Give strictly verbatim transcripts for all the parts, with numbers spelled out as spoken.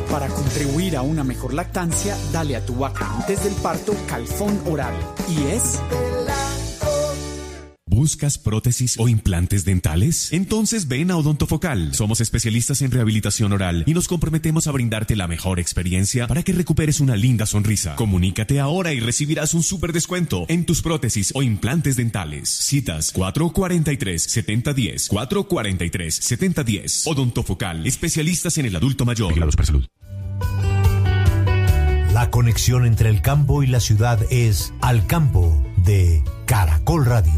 Para contribuir a una mejor lactancia, dale a tu vaca antes del parto Calfón Oral. Y es... ¿Buscas prótesis o implantes dentales? Entonces ven a Odontofocal. Somos especialistas en rehabilitación oral y nos comprometemos a brindarte la mejor experiencia para que recuperes una linda sonrisa. Comunícate ahora y recibirás un súper descuento en tus prótesis o implantes dentales. Citas cuatro cuatro tres, siete cero uno cero, cuatro cuatro tres, siete cero uno cero. Odontofocal, especialistas en el adulto mayor. Vigilados para salud. La conexión entre el campo y la ciudad es Al Campo de Caracol Radio.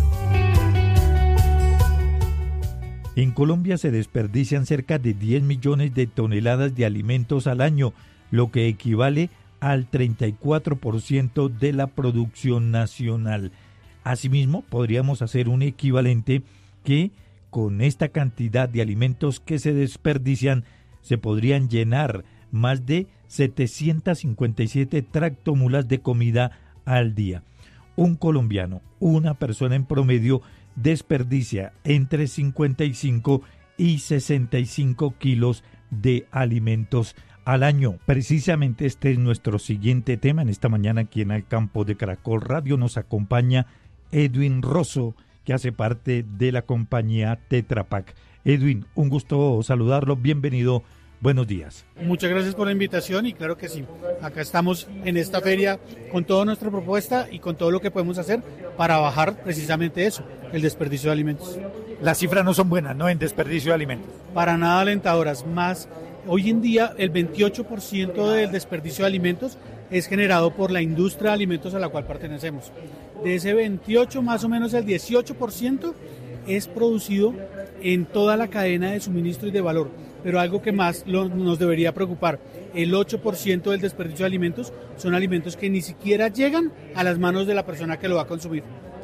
En Colombia se desperdician cerca de diez millones de toneladas de alimentos al año, lo que equivale al treinta y cuatro por ciento de la producción nacional. Asimismo, podríamos hacer un equivalente que con esta cantidad de alimentos que se desperdician se podrían llenar más de setecientas cincuenta y siete tractomulas de comida al día. Un colombiano, una persona en promedio, desperdicia entre cincuenta y cinco y sesenta y cinco kilos de alimentos al año. Precisamente este es nuestro siguiente tema. En esta mañana aquí en Al Campo de Caracol Radio nos acompaña Edwin Rosso, que hace parte de la compañía Tetra Pak. Edwin, un gusto saludarlo, bienvenido, buenos días. Muchas gracias por la invitación y claro que sí, acá estamos en esta feria con toda nuestra propuesta y con todo lo que podemos hacer para bajar precisamente eso, el desperdicio de alimentos. Las cifras no son buenas, ¿no?, en desperdicio de alimentos. Para nada alentadoras, más hoy en día el veintiocho por ciento del desperdicio de alimentos es generado por la industria de alimentos a la cual pertenecemos. De ese veintiocho, más o menos el dieciocho por ciento es producido en toda la cadena de suministro y de valor. Pero algo que más lo, nos debería preocupar, el ocho por ciento del desperdicio de alimentos son alimentos que ni siquiera llegan a las manos de la persona que lo va a consumir.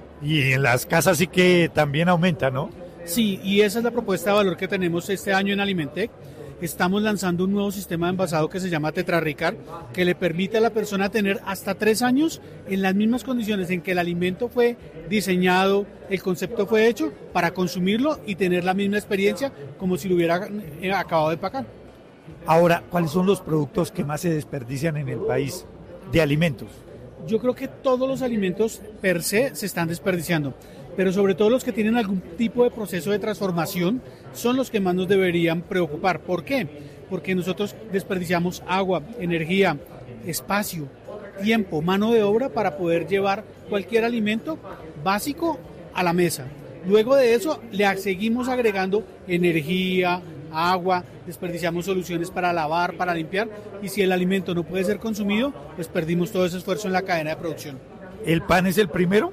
Y en las casas sí que también aumenta, ¿no? Sí, y esa es la propuesta de valor que tenemos este año en Alimentec. Estamos lanzando un nuevo sistema de envasado que se llama Tetrarricar, que le permite a la persona tener hasta tres años en las mismas condiciones en que el alimento fue diseñado, el concepto fue hecho, para consumirlo y tener la misma experiencia como si lo hubiera acabado de empacar. Ahora, ¿cuáles son los productos que más se desperdician en el país de alimentos? Yo creo que todos los alimentos per se se están desperdiciando, pero sobre todo los que tienen algún tipo de proceso de transformación son los que más nos deberían preocupar. ¿Por qué? Porque nosotros desperdiciamos agua, energía, espacio, tiempo, mano de obra para poder llevar cualquier alimento básico a la mesa. Luego de eso le seguimos agregando energía, agua, desperdiciamos soluciones para lavar, para limpiar, y si el alimento no puede ser consumido, pues perdimos todo ese esfuerzo en la cadena de producción. ¿El pan es el primero?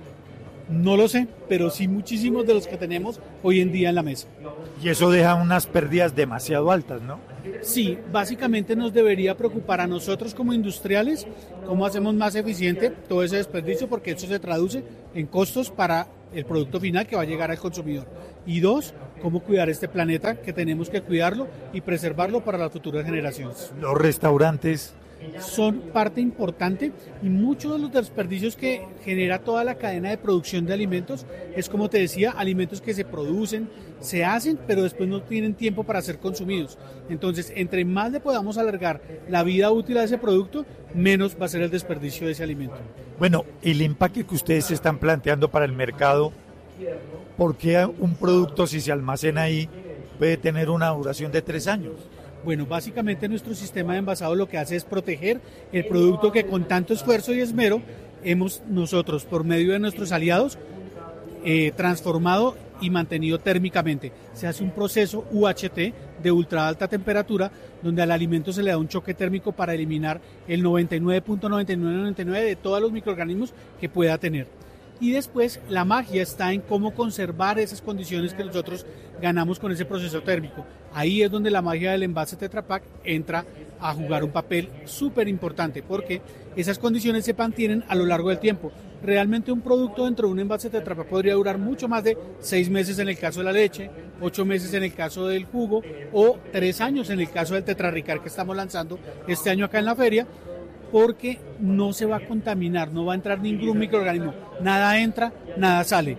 No lo sé, pero sí muchísimos de los que tenemos hoy en día en la mesa. Y eso deja unas pérdidas demasiado altas, ¿no? Sí, básicamente nos debería preocupar a nosotros como industriales cómo hacemos más eficiente todo ese desperdicio, porque eso se traduce en costos para el producto final que va a llegar al consumidor. Y dos, cómo cuidar este planeta, que tenemos que cuidarlo y preservarlo para las futuras generaciones. Los restaurantes son parte importante y muchos de los desperdicios que genera toda la cadena de producción de alimentos es, como te decía, alimentos que se producen, se hacen, pero después no tienen tiempo para ser consumidos. Entonces, entre más le podamos alargar la vida útil a ese producto, menos va a ser el desperdicio de ese alimento. Bueno, el empaque que ustedes están planteando para el mercado, ¿por qué un producto, si se almacena ahí, puede tener una duración de tres años? Bueno, básicamente nuestro sistema de envasado lo que hace es proteger el producto que con tanto esfuerzo y esmero hemos nosotros, por medio de nuestros aliados, eh, transformado y mantenido térmicamente. Se hace un proceso U H T de ultra alta temperatura, donde al alimento se le da un choque térmico para eliminar el noventa y nueve punto noventa y nueve noventa y nueve de todos los microorganismos que pueda tener. Y después la magia está en cómo conservar esas condiciones que nosotros ganamos con ese proceso térmico. Ahí es donde la magia del envase Tetra Pak entra a jugar un papel súper importante, porque esas condiciones se mantienen a lo largo del tiempo. Realmente un producto dentro de un envase Tetra Pak podría durar mucho más de seis meses en el caso de la leche, ocho meses en el caso del jugo o tres años en el caso del Tetrarricar que estamos lanzando este año acá en la feria, porque no se va a contaminar, no va a entrar ningún microorganismo, nada entra, nada sale.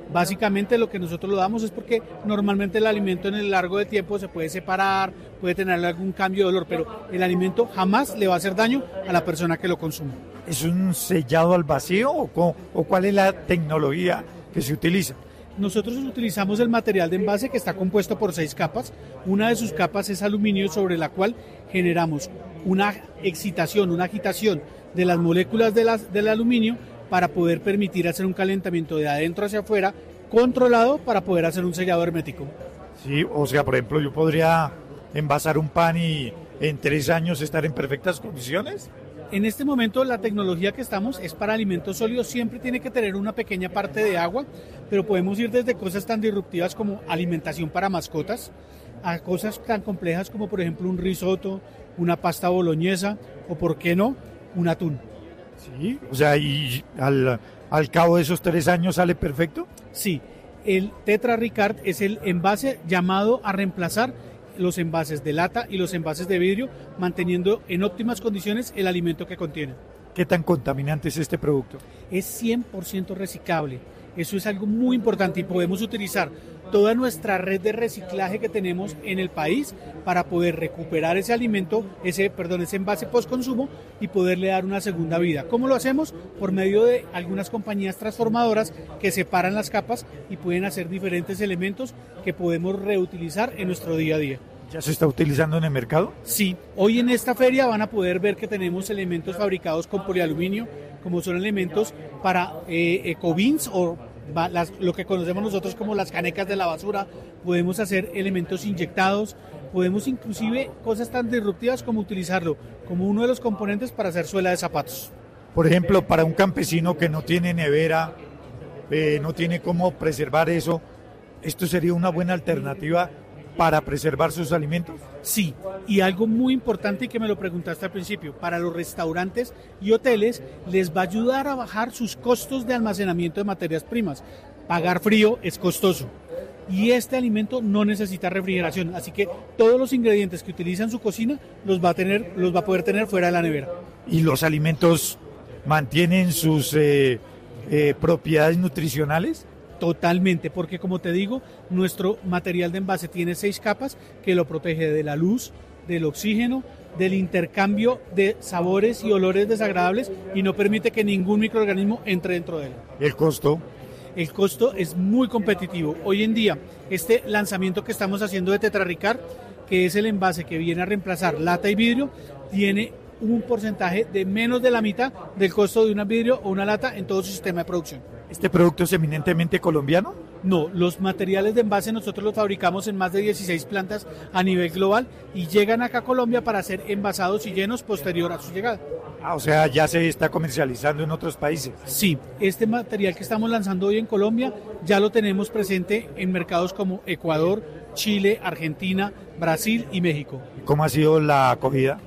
Básicamente lo que nosotros lo damos es porque normalmente el alimento en el largo del tiempo se puede separar, puede tener algún cambio de olor, pero el alimento jamás le va a hacer daño a la persona que lo consume. ¿Es un sellado al vacío o, co- o cuál es la tecnología que se utiliza? Nosotros utilizamos el material de envase que está compuesto por seis capas. Una de sus capas es aluminio sobre la cual generamos una excitación, una agitación de las moléculas de las, del aluminio para poder permitir hacer un calentamiento de adentro hacia afuera controlado para poder hacer un sellado hermético. Sí, o sea, por ejemplo, yo podría envasar un pan y en tres años estar en perfectas condiciones. En este momento la tecnología que estamos es para alimentos sólidos, siempre tiene que tener una pequeña parte de agua, pero podemos ir desde cosas tan disruptivas como alimentación para mascotas, a cosas tan complejas como por ejemplo un risotto, una pasta boloñesa o por qué no, un atún. Sí, o sea, y al, al cabo de esos tres años sale perfecto. Sí, el Tetra Ricard es el envase llamado a reemplazar los envases de lata y los envases de vidrio, manteniendo en óptimas condiciones el alimento que contiene. ¿Qué tan contaminante es este producto? Es cien por ciento reciclable. Eso es algo muy importante y podemos utilizar toda nuestra red de reciclaje que tenemos en el país para poder recuperar ese alimento, ese, perdón, ese envase post-consumo y poderle dar una segunda vida. ¿Cómo lo hacemos? Por medio de algunas compañías transformadoras que separan las capas y pueden hacer diferentes elementos que podemos reutilizar en nuestro día a día. ¿Ya se está utilizando en el mercado? Sí, hoy en esta feria van a poder ver que tenemos elementos fabricados con polialuminio, como son elementos para eh, ecobins o va, las, lo que conocemos nosotros como las canecas de la basura. Podemos hacer elementos inyectados, podemos inclusive cosas tan disruptivas como utilizarlo como uno de los componentes para hacer suela de zapatos. Por ejemplo, para un campesino que no tiene nevera, eh, no tiene cómo preservar eso, ¿esto sería una buena alternativa para preservar sus alimentos? Sí, y algo muy importante y que me lo preguntaste al principio, para los restaurantes y hoteles les va a ayudar a bajar sus costos de almacenamiento de materias primas. Pagar frío es costoso y este alimento no necesita refrigeración, así que todos los ingredientes que utiliza en su cocina los va a tener, los va a poder tener fuera de la nevera. ¿Y los alimentos mantienen sus eh, eh, propiedades nutricionales? Totalmente, porque como te digo, nuestro material de envase tiene seis capas que lo protege de la luz, del oxígeno, del intercambio de sabores y olores desagradables y no permite que ningún microorganismo entre dentro de él. ¿El costo? El costo es muy competitivo. Hoy en día, este lanzamiento que estamos haciendo de Tetra Ricard, que es el envase que viene a reemplazar lata y vidrio, tiene un porcentaje de menos de la mitad del costo de un vidrio o una lata en todo su sistema de producción. ¿Este producto es eminentemente colombiano? No, los materiales de envase nosotros los fabricamos en más de dieciséis plantas a nivel global y llegan acá a Colombia para ser envasados y llenos posterior a su llegada. Ah, o sea, ya se está comercializando en otros países. Sí, este material que estamos lanzando hoy en Colombia ya lo tenemos presente en mercados como Ecuador, Chile, Argentina, Brasil y México. ¿Cómo ha sido la acogida?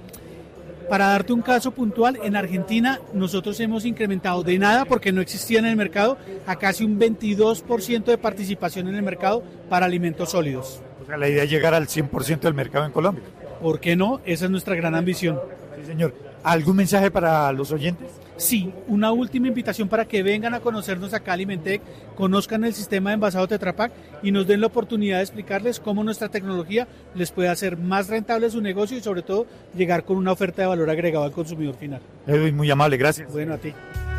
Para darte un caso puntual, en Argentina nosotros hemos incrementado de nada, porque no existía en el mercado, a casi un veintidós por ciento de participación en el mercado para alimentos sólidos. O sea, la idea es llegar al cien por ciento del mercado en Colombia. ¿Por qué no? Esa es nuestra gran ambición. Sí, señor. ¿Algún mensaje para los oyentes? Sí, una última invitación para que vengan a conocernos acá a Alimentec, conozcan el sistema de envasado Tetra Pak y nos den la oportunidad de explicarles cómo nuestra tecnología les puede hacer más rentable su negocio y sobre todo llegar con una oferta de valor agregado al consumidor final. Edwin, muy amable, gracias. Bueno, a ti.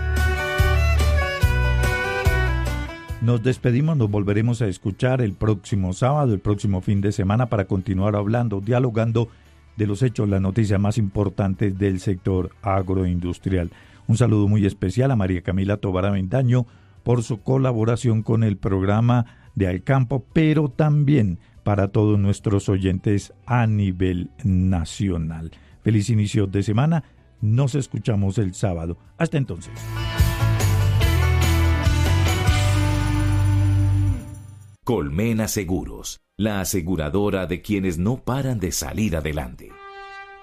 Nos despedimos, nos volveremos a escuchar el próximo sábado, el próximo fin de semana para continuar hablando, dialogando de los hechos, las noticias más importantes del sector agroindustrial. Un saludo muy especial a María Camila Tovar Avendaño por su colaboración con el programa de Al Campo, pero también para todos nuestros oyentes a nivel nacional. Feliz inicio de semana, nos escuchamos el sábado. Hasta entonces. Colmena Seguros, la aseguradora de quienes no paran de salir adelante.